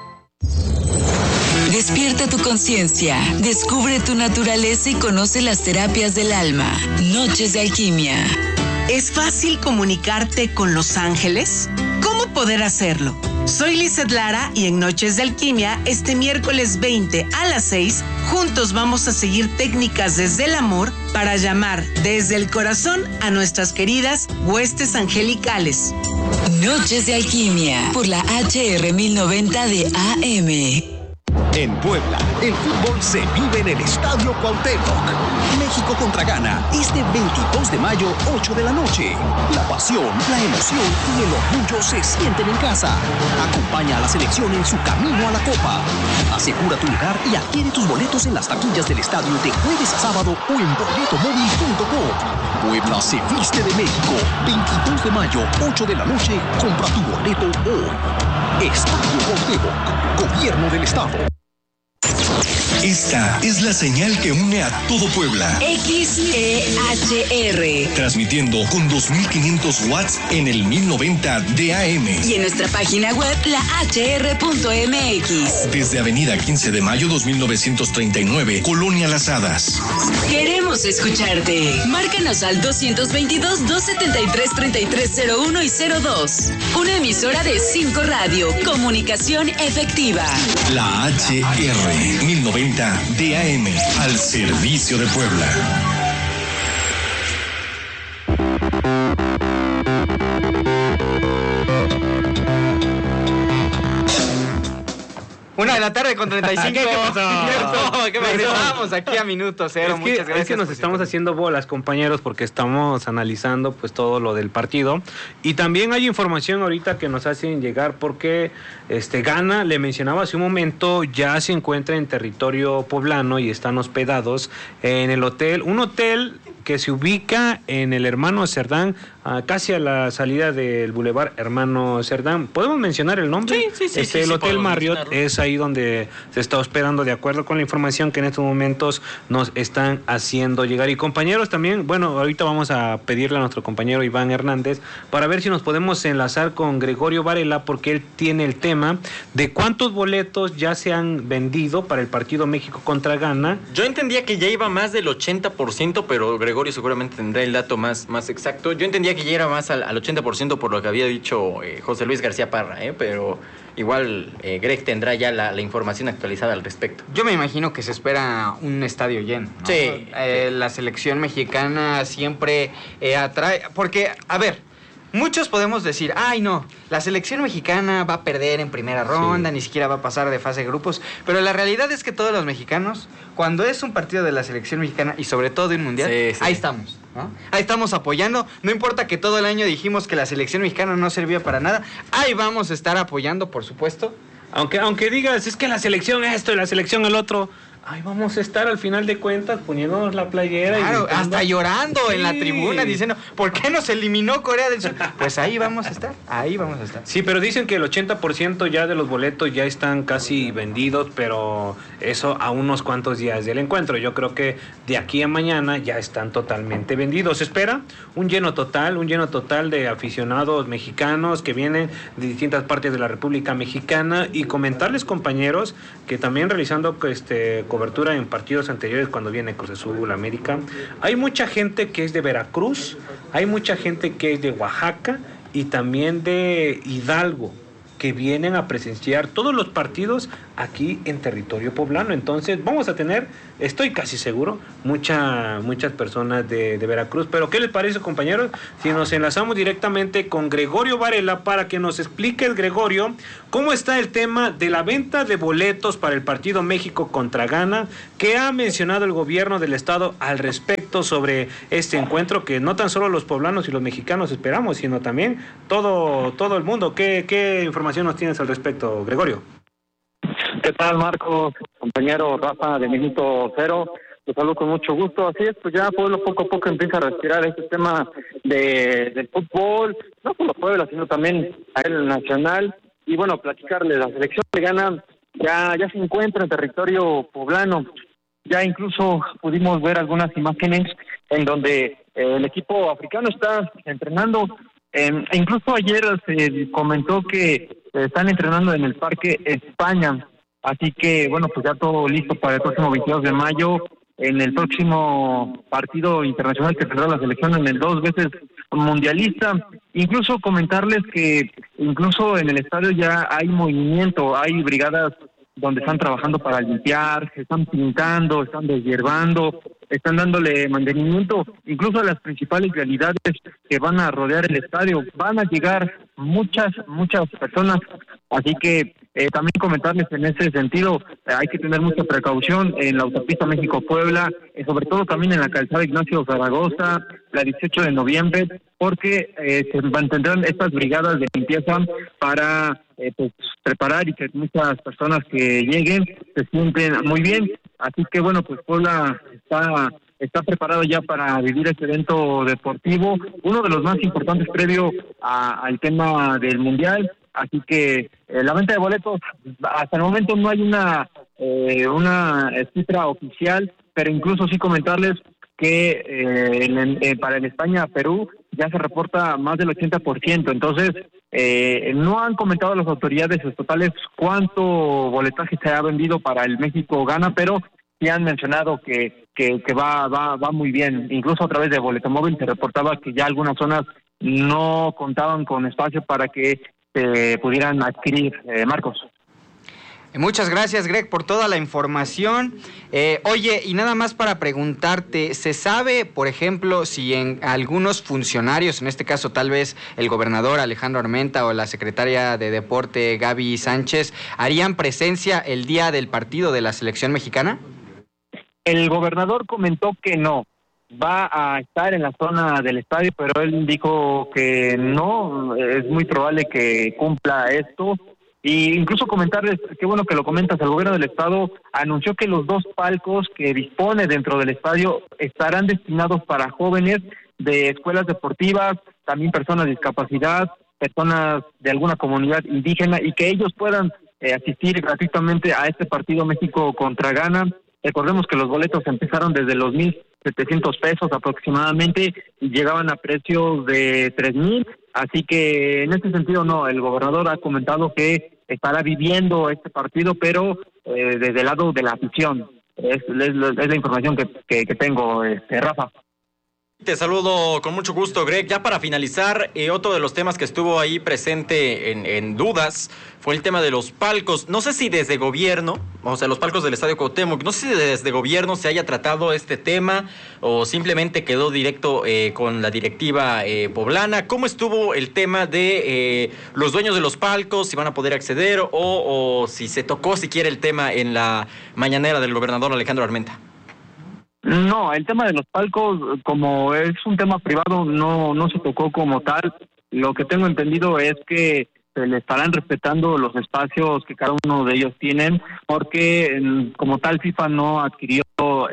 Despierta tu conciencia, descubre tu naturaleza y conoce las terapias del alma. Noches de Alquimia. ¿Es fácil comunicarte con los ángeles? ¿Cómo poder hacerlo? Soy Lizeth Lara y en Noches de Alquimia, este miércoles 20 a las 6, juntos vamos a seguir técnicas desde el amor para llamar desde el corazón a nuestras queridas huestes angelicales. Noches de Alquimia por la HR 1090 de AM. En Puebla, el fútbol se vive en el Estadio Cuauhtémoc. México contra Ghana, este 22 de mayo, 8 de la noche. La pasión, la emoción y el orgullo se sienten en casa. Acompaña a la selección en su camino a la Copa. Asegura tu lugar y adquiere tus boletos en las taquillas del estadio de jueves a sábado o en boletomóvil.com. Puebla se viste de México. 22 de mayo, 8 de la noche. Compra tu boleto hoy. Estadio Cuauhtémoc, Gobierno del Estado. Esta es la señal que une a todo Puebla. XEHR. Transmitiendo con 2500 watts en el 1090 de AM. Y en nuestra página web, lahr.mx. Desde Avenida 15 de Mayo 2939, Colonia Las Hadas. Queremos escucharte. Márcanos al 222-273-3301 y 02. Una emisora de 5 Radio. Comunicación efectiva. La HR 1090 DAM, al servicio de Puebla. Una de la tarde con 35. ¿Qué pasó? ¿Qué pasó? Vamos aquí a Minuto Cero. Muchas gracias. Es que nos estamos haciendo bolas, compañeros, porque estamos analizando pues todo lo del partido. Y también hay información ahorita que nos hacen llegar porque Ghana, le mencionaba hace un momento, ya se encuentra en territorio poblano y están hospedados en el hotel, un hotel que se ubica en el Hermano Cerdán, casi a la salida del Boulevard Hermano Cerdán. ¿Podemos mencionar el nombre? Sí. El Hotel Marriott es ahí donde se está hospedando, de acuerdo con la información que en estos momentos nos están haciendo llegar. Y compañeros también, bueno, ahorita vamos a pedirle a nuestro compañero Iván Hernández para ver si nos podemos enlazar con Gregorio Varela, porque él tiene el tema de cuántos boletos ya se han vendido para el partido México contra Ghana. Yo entendía que ya iba más del 80%, pero Gregorio seguramente tendrá el dato más exacto. Yo entendía que ya era más al 80% por lo que había dicho José Luis García Parra, pero igual Greg tendrá ya la información actualizada al respecto. Yo me imagino que se espera un estadio lleno, ¿no? Sí. La selección mexicana siempre atrae, porque, a ver, muchos podemos decir, ay no, la selección mexicana va a perder en primera ronda, ni siquiera va a pasar de fase de grupos, pero la realidad es que todos los mexicanos, cuando es un partido de la selección mexicana y sobre todo de un mundial, ahí estamos, ¿no? Ahí estamos apoyando, no importa que todo el año dijimos que la selección mexicana no servía para nada, ahí vamos a estar apoyando, por supuesto. Aunque digas, es que la selección esto y la selección el otro, ahí vamos a estar al final de cuentas poniéndonos la playera. Claro, y hasta llorando en la tribuna diciendo, ¿por qué nos eliminó Corea del Sur? Pues ahí vamos a estar. Sí, pero dicen que el 80% ya de los boletos ya están casi vendidos, pero eso a unos cuantos días del encuentro. Yo creo que de aquí a mañana ya están totalmente vendidos. Se espera un lleno total de aficionados mexicanos que vienen de distintas partes de la República Mexicana, y comentarles, compañeros, que también realizando cobertura en partidos anteriores cuando viene Cruz Azul, América, hay mucha gente que es de Veracruz, hay mucha gente que es de Oaxaca y también de Hidalgo, que vienen a presenciar todos los partidos aquí en territorio poblano. Entonces vamos a tener, estoy casi seguro, muchas personas de Veracruz. Pero ¿qué les parece, compañeros, si nos enlazamos directamente con Gregorio Varela para que nos explique el Gregorio cómo está el tema de la venta de boletos para el partido México contra Ghana? ¿Qué ha mencionado el gobierno del estado al respecto sobre este encuentro que no tan solo los poblanos y los mexicanos esperamos, sino también todo el mundo? ¿Qué información nos tienes al respecto, Gregorio? ¿Qué tal, Marcos? Compañero Rafa de Minuto Cero, los saludo con mucho gusto. Así es, pues ya Pueblo poco a poco empieza a respirar este tema del fútbol, no solo Puebla, sino también a nivel nacional. Y bueno, platicarles, la selección de Ghana ya se encuentra en territorio poblano. Ya incluso pudimos ver algunas imágenes en donde el equipo africano está entrenando. Incluso ayer se comentó que están entrenando en el Parque España. Así que, bueno, pues ya todo listo para el próximo 22 de mayo, en el próximo partido internacional que tendrá la selección en el 2 veces mundialista. Incluso comentarles que incluso en el estadio ya hay movimiento, hay brigadas donde están trabajando para limpiar, están pintando, están deshiervando, están dándole mantenimiento, incluso a las principales vialidades que van a rodear el estadio. Van a llegar muchas personas, así que también comentarles en ese sentido, hay que tener mucha precaución en la autopista México-Puebla, sobre todo también en la calzada Ignacio Zaragoza, la 18 de noviembre, porque se mantendrán estas brigadas de limpieza para preparar y que muchas personas que lleguen se sienten muy bien. Así que bueno, pues Puebla está preparado ya para vivir este evento deportivo, uno de los más importantes previo al tema del Mundial. Así que la venta de boletos, hasta el momento no hay una cifra oficial, pero incluso sí comentarles que para el España-Perú ya se reporta más del 80%. Entonces, no han comentado las autoridades estatales cuánto boletaje se ha vendido para el México-Ghana, pero sí han mencionado que va muy bien. Incluso a través de Boletomóvil se reportaba que ya algunas zonas no contaban con espacio para que pudieran adquirir. Marcos. Muchas gracias, Greg, por toda la información. Oye, y nada más para preguntarte, ¿se sabe, por ejemplo, si en algunos funcionarios, en este caso tal vez el gobernador Alejandro Armenta o la secretaria de Deporte Gaby Sánchez, harían presencia el día del partido de la selección mexicana? El gobernador comentó que no. Va a estar en la zona del estadio, pero él dijo que no, es muy probable que cumpla esto. Y incluso comentarles, qué bueno que lo comentas, el gobierno del estado anunció que los 2 palcos que dispone dentro del estadio estarán destinados para jóvenes de escuelas deportivas, también personas de discapacidad, personas de alguna comunidad indígena, y que ellos puedan asistir gratuitamente a este partido México contra Ghana. Recordemos que los boletos empezaron desde los 1,700 pesos aproximadamente y llegaban a precios de 3,000, así que en este sentido no, el gobernador ha comentado que estará viviendo este partido, pero desde el lado de la afición. Es la información que tengo, Rafa. Te saludo con mucho gusto, Greg. Ya para finalizar, otro de los temas que estuvo ahí presente en dudas fue el tema de los palcos. No sé si desde gobierno, o sea, los palcos del Estadio Cuauhtémoc, no sé si desde gobierno se haya tratado este tema o simplemente quedó directo con la directiva poblana. ¿Cómo estuvo el tema de los dueños de los palcos, si van a poder acceder o si se tocó siquiera el tema en la mañanera del gobernador Alejandro Armenta? No, el tema de los palcos, como es un tema privado, no se tocó como tal. Lo que tengo entendido es que se le estarán respetando los espacios que cada uno de ellos tienen, porque como tal FIFA no adquirió,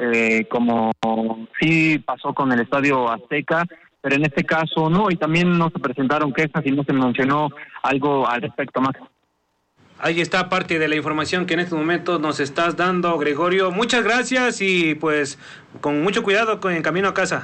como sí pasó con el Estadio Azteca, pero en este caso no, y también no se presentaron quejas y no se mencionó algo al respecto más. Ahí está parte de la información que en estos momentos nos estás dando, Gregorio. Muchas gracias y pues con mucho cuidado en camino a casa.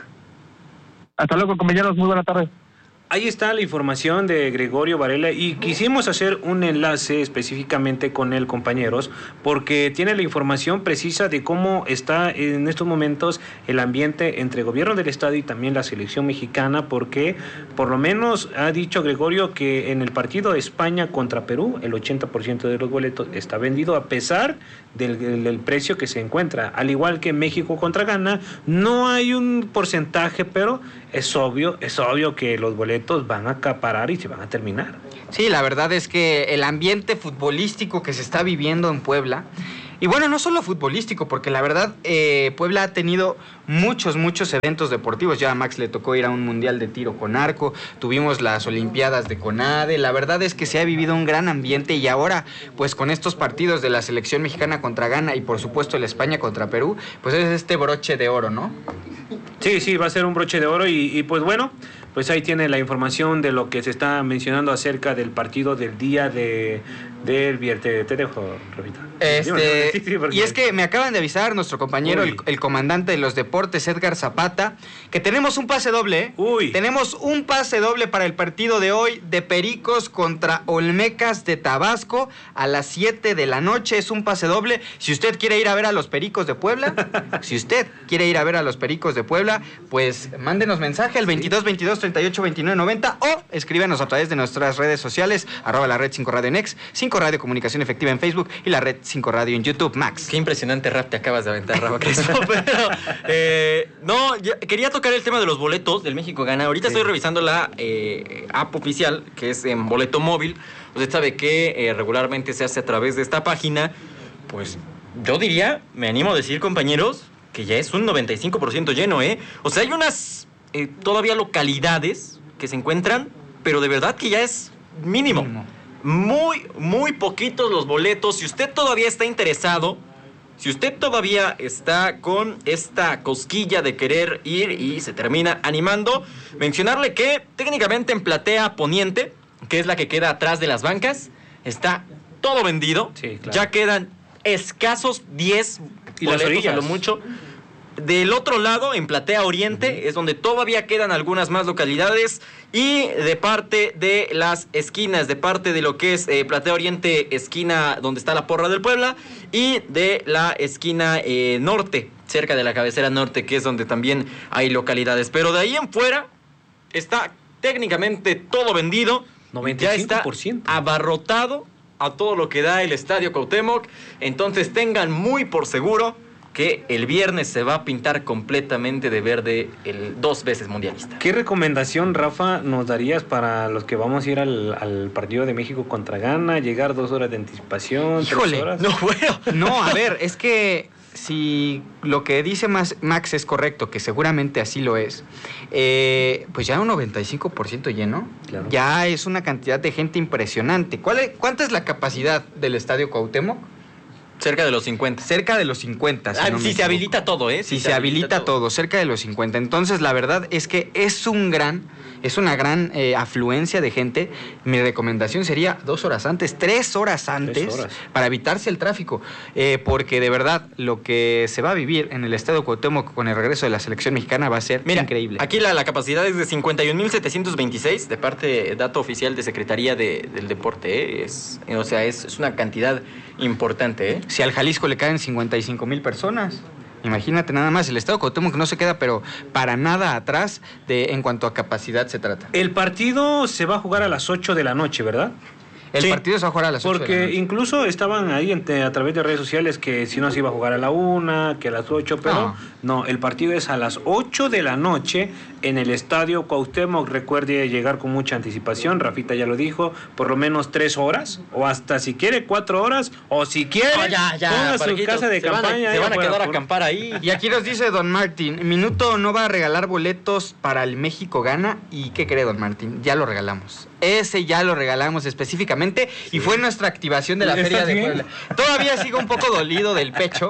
Hasta luego, compañeros. Muy buena tarde. Ahí está la información de Gregorio Varela y quisimos hacer un enlace específicamente con él, compañeros, porque tiene la información precisa de cómo está en estos momentos el ambiente entre el gobierno del estado y también la selección mexicana, porque por lo menos ha dicho Gregorio que en el partido de España contra Perú el 80% de los boletos está vendido a pesar del precio que se encuentra, al igual que México contra Ghana. No hay un porcentaje, pero es obvio que los boletos van a acaparar y se van a terminar. Sí, la verdad es que el ambiente futbolístico que se está viviendo en Puebla, y bueno, no solo futbolístico, porque la verdad Puebla ha tenido muchos eventos deportivos. Ya a Max le tocó ir a un mundial de tiro con arco, tuvimos las olimpiadas de CONADE. La verdad es que se ha vivido un gran ambiente y ahora pues con estos partidos de la selección mexicana contra Ghana y por supuesto el España contra Perú, pues es este broche de oro, ¿no? Sí, va a ser un broche de oro y pues bueno, pues ahí tiene la información de lo que se está mencionando acerca del partido del día del viernes. Te dejo, Rafita. Y es que me acaban de avisar nuestro compañero, el comandante de los deportes, Edgar Zapata, que tenemos un pase doble. Tenemos un pase doble para el partido de hoy de Pericos contra Olmecas de Tabasco a las 7 de la noche. Es un pase doble. Si usted quiere ir a ver a los Pericos de Puebla, pues mándenos mensaje al 2222382990 o escríbanos a través de nuestras redes sociales, @la red 5 Radio en X, 5 Radio Comunicación Efectiva en Facebook y la red 5 Radio en YouTube. Max. Qué impresionante rap te acabas de aventar, Rafa Crespo. Quería tocar el tema de los boletos del México Ghana. Ahorita estoy revisando la app oficial, que es en boleto móvil. Usted sabe que regularmente se hace a través de esta página. Pues yo diría, me animo a decir, compañeros, que ya es un 95% lleno, ¿eh? O sea, hay unas todavía localidades que se encuentran, pero de verdad que ya es mínimo. Muy poquitos los boletos. Si usted todavía está interesado, si usted todavía está con esta cosquilla de querer ir y se termina animando, mencionarle que técnicamente en platea poniente, que es la que queda atrás de las bancas, está todo vendido. Sí, claro. Ya quedan escasos 10 y boletos las orillas, a lo mucho. Del otro lado, en platea oriente, es donde todavía quedan algunas más localidades. Y de parte de las esquinas, de parte de lo que es platea oriente, esquina donde está la Porra del Puebla, y de la esquina norte, cerca de la cabecera norte, que es donde también hay localidades. Pero de ahí en fuera está técnicamente todo vendido. 95%. Ya está abarrotado a todo lo que da el Estadio Cuauhtémoc. Entonces tengan muy por seguro que el viernes se va a pintar completamente de verde el 2 veces mundialista. ¿Qué recomendación, Rafa, nos darías para los que vamos a ir al partido de México contra Ghana? ¿Llegar 2 horas de anticipación? Híjole, 3 horas? No, a ver, es que si lo que dice Max es correcto, que seguramente así lo es, pues ya un 95% lleno, claro. Ya es una cantidad de gente impresionante. ¿Cuánta es la capacidad del Estadio Cuauhtémoc? Cerca de los 50. Cerca de los 50. Si se habilita todo, ¿eh? Si se habilita todo, cerca de los 50. Entonces, la verdad es que es una gran afluencia de gente. Mi recomendación sería 2 horas antes, 3 horas antes, para evitarse el tráfico. Porque de verdad, lo que se va a vivir en el Estadio Cuauhtémoc con el regreso de la selección mexicana va a ser increíble. Aquí la capacidad es de 51,726 de parte, dato oficial de Secretaría del Deporte, ¿eh? Es una cantidad importante, ¿eh? Si al Jalisco le caen 55,000 personas, imagínate nada más, el Estadio Cuauhtémoc no se queda pero para nada atrás en cuanto a capacidad se trata. El partido se va a jugar a las 8 de la noche, ¿verdad? El partido se va a jugar a las 8 porque de la noche. Incluso estaban ahí a través de redes sociales que si no se iba a jugar a la 1, que a las 8, pero no, el partido es a las 8 de la noche en el Estadio Cuauhtémoc. Recuerde llegar con mucha anticipación, Rafita ya lo dijo, por lo menos 3 horas, o hasta si quiere 4 horas, o si quiere, ponga su casa de campaña. Se van a quedar a acampar ahí. Y aquí nos dice Don Martín, Minuto no va a regalar boletos para el México Gana. ¿Y qué cree, Don Martín? Ya lo regalamos. Ese ya lo regalamos específicamente y fue nuestra activación de la Feria de Puebla. Todavía sigo un poco dolido del pecho,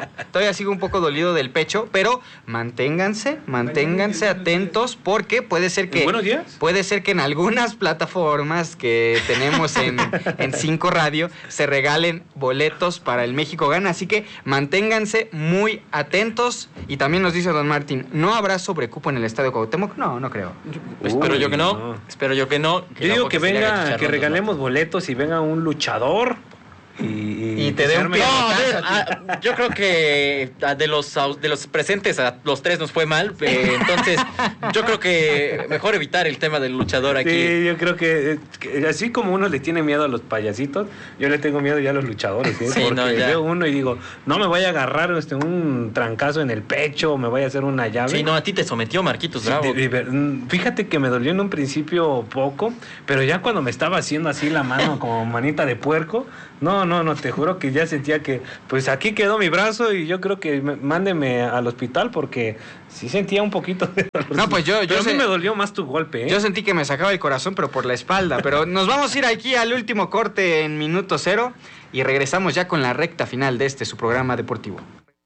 pero manténganse atentos porque puede ser que en algunas plataformas que tenemos en 5 Radio se regalen boletos para el México Gana, así que manténganse muy atentos. Y también nos dice Don Martín, ¿no habrá sobrecupo en el Estadio Cuauhtémoc? No creo. Espero yo que no. Yo digo que venga, que regalemos boletos y venga un luchador y te dé un pie. Yo creo que de los presentes a los 3 nos fue mal, entonces yo creo que mejor evitar el tema del luchador aquí. Sí, yo creo que así como uno le tiene miedo a los payasitos, yo le tengo miedo ya a los luchadores, ¿eh? Porque veo uno y digo, no me vaya a agarrar un trancazo en el pecho o me vaya a hacer una llave. Sí, no, a ti te sometió Marquitos Bravo. Fíjate que me dolió en un principio poco, pero ya cuando me estaba haciendo así la mano como manita de puerco, no, te juro que ya sentía que, pues aquí quedó mi brazo y yo creo que mándenme al hospital porque sí sentía un poquito de dolor. No, pues yo a mí me dolió más tu golpe, ¿eh? Yo sentí que me sacaba el corazón, pero por la espalda. Pero nos vamos a ir aquí al último corte en Minuto Cero y regresamos ya con la recta final de su programa deportivo.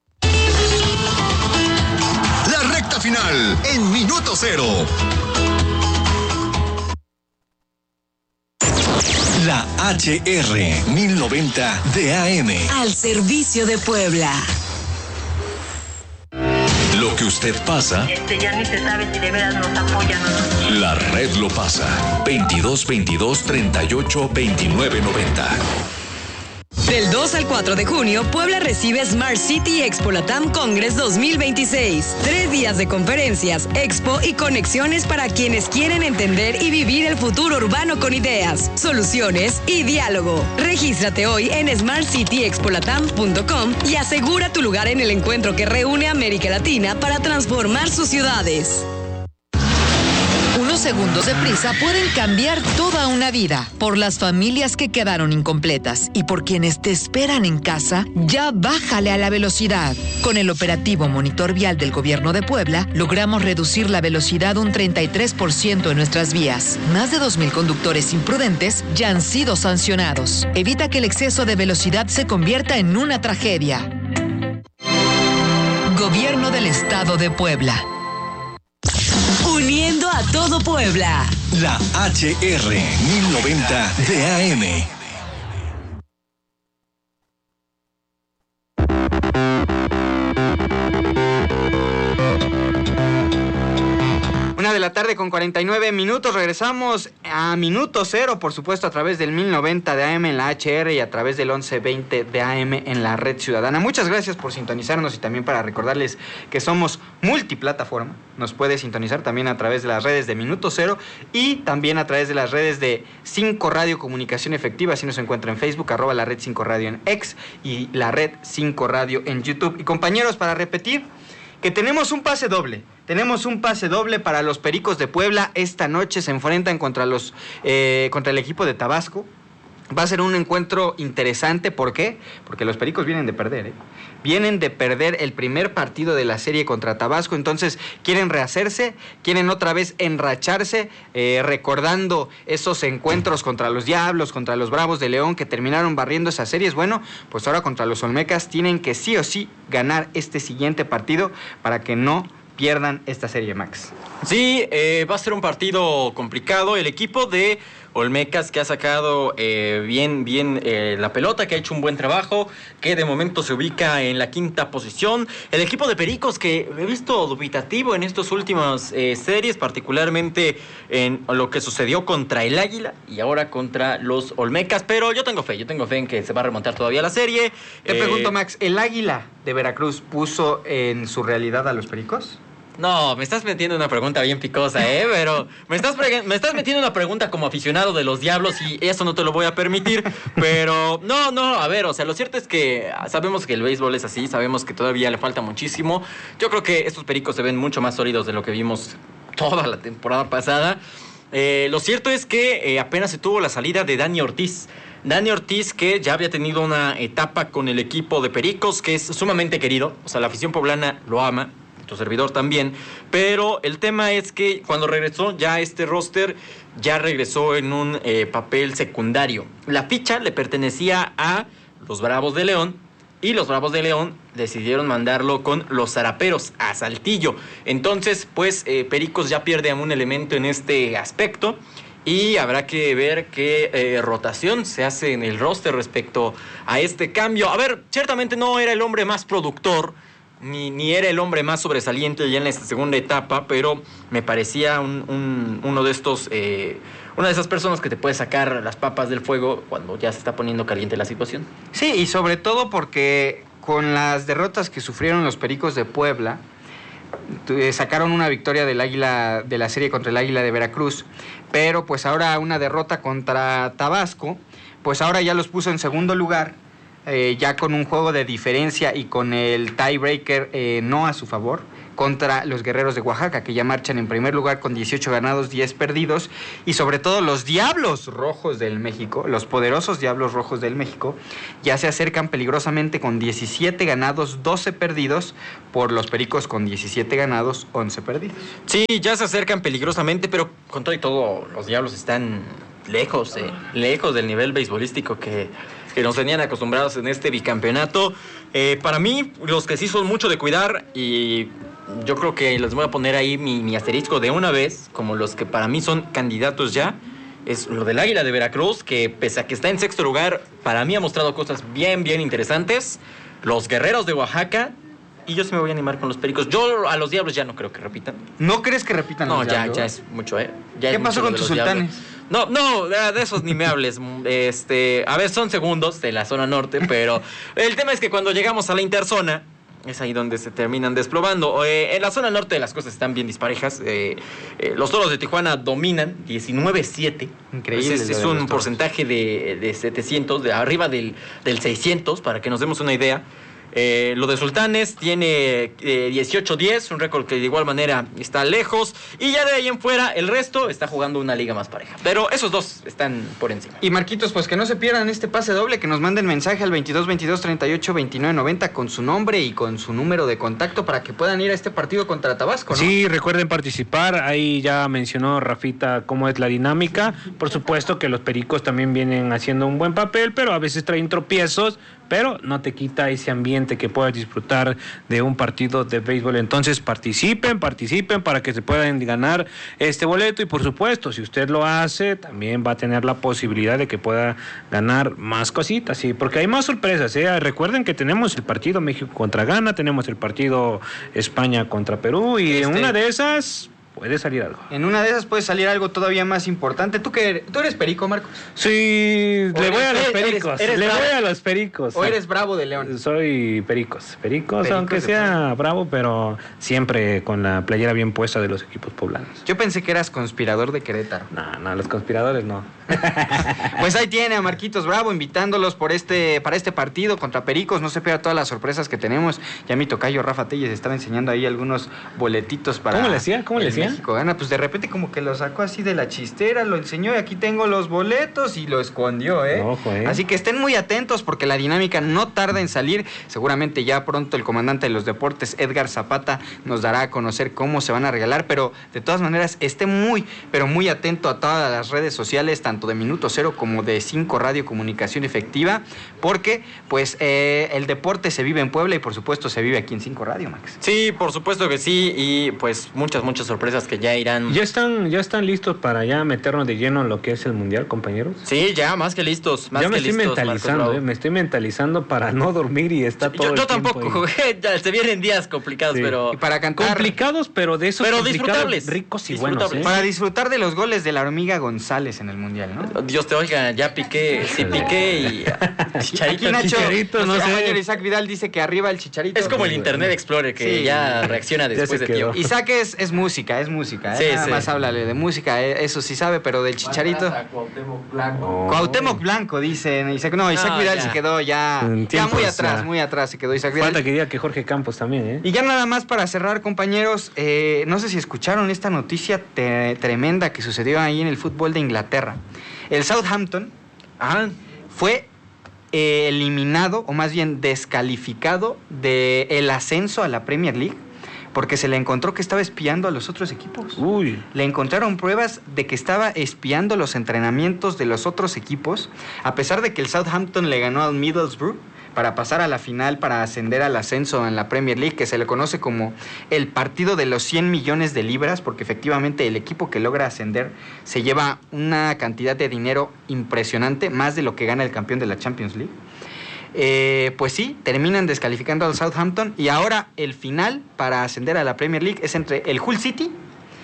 La recta final en Minuto Cero. La HR 1090 de AM. Al servicio de Puebla. Lo que usted pasa. Ya ni se sabe si de veras nos apoyan o no. La red lo pasa. 2222 38 29 90. Del 2 al 4 de junio, Puebla recibe Smart City Expo Latam Congress 2026. 3 días de conferencias, expo y conexiones para quienes quieren entender y vivir el futuro urbano con ideas, soluciones y diálogo. Regístrate hoy en smartcityexpolatam.com y asegura tu lugar en el encuentro que reúne a América Latina para transformar sus ciudades. Unos segundos de prisa pueden cambiar toda una vida. Por las familias que quedaron incompletas y por quienes te esperan en casa, ya bájale a la velocidad. Con el operativo Monitor Vial del Gobierno de Puebla, logramos reducir la velocidad un 33% en nuestras vías. Más de 2,000 conductores imprudentes ya han sido sancionados. Evita que el exceso de velocidad se convierta en una tragedia. Gobierno del Estado de Puebla. Uniendo a todo Puebla. La HR 1090 de AM. Una de la tarde con 49 minutos. Regresamos a Minuto Cero, por supuesto, a través del 1090 de AM en la HR y a través del 1120 de AM en la Red Ciudadana. Muchas gracias por sintonizarnos y también para recordarles que somos multiplataforma. Nos puede sintonizar también a través de las redes de Minuto Cero y también a través de las redes de 5 Radio Comunicación Efectiva. Así nos encuentra en Facebook, @ la Red 5 Radio en X y la Red 5 Radio en YouTube. Y compañeros, para repetir, que tenemos un pase doble. Tenemos un pase doble para los Pericos de Puebla. Esta noche se enfrentan contra el equipo de Tabasco. Va a ser un encuentro interesante. ¿Por qué? Porque los Pericos vienen de perder, Vienen de perder el primer partido de la serie contra Tabasco, entonces quieren rehacerse, quieren otra vez enracharse, recordando esos encuentros contra los Diablos, contra los Bravos de León, que terminaron barriendo esas series. Bueno, pues ahora contra los Olmecas tienen que sí o sí ganar este siguiente partido para que no pierdan esta serie, Max. Sí, va a ser un partido complicado. El equipo de Olmecas, que ha sacado bien la pelota, que ha hecho un buen trabajo, que de momento se ubica en la quinta posición. El equipo de Pericos, que he visto dubitativo en estas últimas series, particularmente en lo que sucedió contra el Águila y ahora contra los Olmecas, pero yo tengo fe en que se va a remontar todavía la serie. Te pregunto, Max, ¿el Águila de Veracruz puso en su realidad a los Pericos? No, me estás metiendo una pregunta bien picosa, pero me estás metiendo una pregunta como aficionado de los Diablos y eso no te lo voy a permitir, pero no, a ver, o sea, lo cierto es que sabemos que el béisbol es así, sabemos que todavía le falta muchísimo. Yo creo que estos Pericos se ven mucho más sólidos de lo que vimos toda la temporada pasada. Lo cierto es que apenas se tuvo la salida de Dani Ortiz. Dani Ortiz, que ya había tenido una etapa con el equipo de Pericos, que es sumamente querido, o sea, la afición poblana lo ama, tu servidor también, pero el tema es que cuando regresó ya este roster ya regresó en un papel secundario. La ficha le pertenecía a los Bravos de León y los Bravos de León decidieron mandarlo con los Zaraperos a Saltillo. Entonces, pues Pericos ya pierde a un elemento en este aspecto y habrá que ver qué rotación se hace en el roster respecto a este cambio. A ver, ciertamente no era el hombre más productor, ni era el hombre más sobresaliente ya en esta segunda etapa, pero me parecía uno de estos, una de esas personas que te puede sacar las papas del fuego cuando ya se está poniendo caliente la situación. Sí, y sobre todo porque con las derrotas que sufrieron los Pericos de Puebla, sacaron una victoria del Águila, de la serie contra el Águila de Veracruz, pero pues ahora una derrota contra Tabasco, pues ahora ya los puso en segundo lugar. Ya con un juego de diferencia y con el tiebreaker no a su favor contra los Guerreros de Oaxaca, que ya marchan en primer lugar con 18 ganados, 10 perdidos, y sobre todo los Diablos Rojos del México, los poderosos Diablos Rojos del México, ya se acercan peligrosamente con 17 ganados, 12 perdidos, por los Pericos con 17 ganados, 11 perdidos. Sí, ya se acercan peligrosamente, pero con todo y todo los Diablos están lejos del nivel beisbolístico que nos tenían acostumbrados en este bicampeonato. Para mí, los que sí son mucho de cuidar, y yo creo que les voy a poner ahí mi asterisco de una vez, como los que para mí son candidatos ya, es lo del Águila de Veracruz, que pese a que está en sexto lugar, para mí ha mostrado cosas bien interesantes. Los Guerreros de Oaxaca, y yo sí me voy a animar con los Pericos. Yo a los Diablos ya no creo que repitan. ¿No crees que repitan los Diablos? No, ya es mucho, ¿Qué pasó con tus Sultanes? No, de esos ni me hables. A ver, son segundos de la zona norte, pero el tema es que cuando llegamos a la interzona, es ahí donde se terminan desplomando. En la zona norte las cosas están bien disparejas. Los Toros de Tijuana dominan 19-7. Increíble. Es un porcentaje de 700, de arriba del 600, para que nos demos una idea. Lo de Sultanes tiene 18-10, un récord que de igual manera está lejos, y ya de ahí en fuera el resto está jugando una liga más pareja, pero esos dos están por encima. Y Marquitos, pues que no se pierdan este pase doble, que nos manden mensaje al 22-22-38-29-90 con su nombre y con su número de contacto para que puedan ir a este partido contra Tabasco, ¿no? Sí, recuerden participar. Ahí ya mencionó Rafita cómo es la dinámica. Por supuesto que los Pericos también vienen haciendo un buen papel, pero a veces traen tropiezos, pero no te quita ese ambiente que puedas disfrutar de un partido de béisbol. Entonces participen para que se puedan ganar este boleto, y por supuesto, si usted lo hace, también va a tener la posibilidad de que pueda ganar más cositas, ¿sí? Porque hay más sorpresas, ¿eh? Recuerden que tenemos el partido México contra Ghana, tenemos el partido España contra Perú, y en una de esas puede salir algo. En una de esas puede salir algo todavía más importante. ¿Tú eres perico, Marcos? Sí, le voy a los Pericos. Le voy a los Pericos. ¿O eres Bravo de León? Soy Pericos, aunque sea Bravo, pero siempre con la playera bien puesta de los equipos poblanos. Yo pensé que eras conspirador de Querétaro. No, los conspiradores no. Pues ahí tiene a Marquitos Bravo invitándolos para este partido contra Pericos. No se pierda todas las sorpresas que tenemos. Ya mi tocayo Rafa Telles estaba enseñando ahí algunos boletitos para... ¿Cómo le decía? México gana, pues de repente como que lo sacó así de la chistera, lo enseñó y aquí tengo los boletos y lo escondió, ¿eh? Ojo, Así que estén muy atentos porque la dinámica no tarda en salir. Seguramente ya pronto el comandante de los deportes, Edgar Zapata, nos dará a conocer cómo se van a regalar, pero de todas maneras esté muy, pero muy atento a todas las redes sociales, tanto de Minuto Cero como de 5 Radio Comunicación Efectiva, porque pues el deporte se vive en Puebla y por supuesto se vive aquí en 5 Radio, Max. Sí, por supuesto que sí, y pues muchas sorpresas que ya irán. ¿Ya están listos para ya meternos de lleno en lo que es el Mundial, compañeros? Sí, ya, más que listos. Ya me estoy mentalizando, me estoy mentalizando para no dormir y estar todo el Yo tiempo tampoco, ya se vienen días complicados, sí. pero... Y para cantar... Complicados, pero de esos complicados, disfrutables. Ricos y buenos, ¿eh? Para disfrutar de los goles de la hormiga González en el Mundial, ¿no? Dios te oiga, ya piqué, sí piqué y... Aquí Nacho, no sé. Isaac Vidal dice que arriba el Chicharito. Es como el Internet Explorer que ya reacciona después de tiempo. Isaac es música, Sí, nada más háblale de música, eso sí sabe, pero del Chicharito. Cuauhtémoc Blanco, dicen. Isaac Vidal se quedó ya muy atrás se quedó Isaac Vidal. Falta que diga que Jorge Campos también, ¿eh? Y ya nada más para cerrar, compañeros, no sé si escucharon esta noticia tremenda que sucedió ahí en el fútbol de Inglaterra. El Southampton fue eliminado, o más bien descalificado del ascenso a la Premier League, porque se le encontró que estaba espiando a los otros equipos. Le encontraron pruebas de que estaba espiando los entrenamientos de los otros equipos, a pesar de que el Southampton le ganó al Middlesbrough para pasar a la final, para ascender al ascenso en la Premier League, que se le conoce como el partido de los 100 millones de libras, porque efectivamente el equipo que logra ascender se lleva una cantidad de dinero impresionante, más de lo que gana el campeón de la Champions League. Pues sí, terminan descalificando al Southampton y ahora el final para ascender a la Premier League es entre el Hull City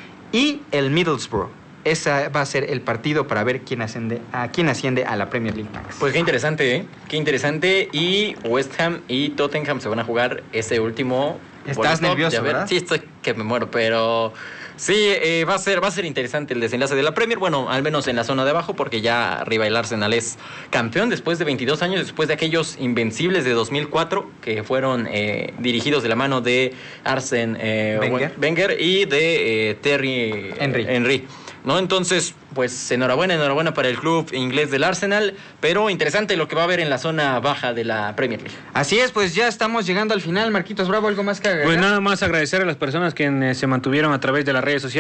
y el Middlesbrough. Ese va a ser el partido para ver quién asciende a la Premier League, Max. Pues qué interesante, ¿eh? Qué interesante. Y West Ham y Tottenham se van a jugar ese último. ¿Estás nervioso, verdad? Sí, estoy que me muero, pero... Sí, va a ser interesante el desenlace de la Premier, bueno, al menos en la zona de abajo, porque ya arriba el Arsenal es campeón después de 22 años, después de aquellos invencibles de 2004, que fueron dirigidos de la mano de Arsène Wenger y de Thierry Henry. ¿No? Entonces, pues enhorabuena para el club inglés del Arsenal, pero interesante lo que va a haber en la zona baja de la Premier League. Así es, pues ya estamos llegando al final. Marquitos Bravo, ¿algo más que agregar? Pues nada más agradecer a las personas que se mantuvieron a través de las redes sociales.